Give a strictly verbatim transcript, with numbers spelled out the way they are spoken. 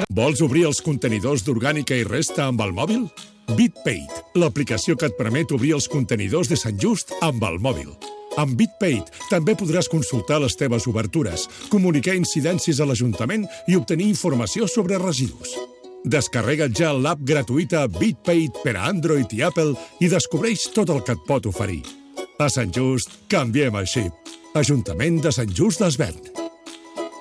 Vols obrir els contenidors d'orgànica i resta amb el mòbil? BitPaid, l'aplicació que et permet obrir els contenidors de Sant Just amb el mòbil. Amb BitPaid també podràs consultar les teves obertures, comunicar incidències a l'Ajuntament i obtenir informació sobre residus. Descarrega't ja l'app gratuïta BitPaid per a Android i Apple i descobreix tot el que et pot oferir. A Sant Just, canviem el xip. Ajuntament de Sant Just d'Esvern.